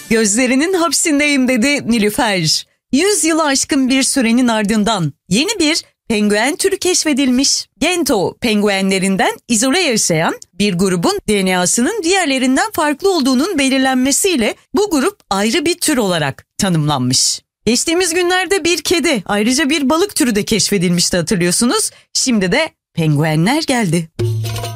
Gözlerinin hapsindeyim dedi Nilüfer. 100 yılı aşkın bir sürenin ardından yeni bir penguen türü keşfedilmiş. Gento penguenlerinden izole yaşayan bir grubun DNA'sının diğerlerinden farklı olduğunun belirlenmesiyle bu grup ayrı bir tür olarak tanımlanmış. Geçtiğimiz günlerde bir kedi, ayrıca bir balık türü de keşfedilmişti hatırlıyorsunuz. Şimdi de penguenler geldi.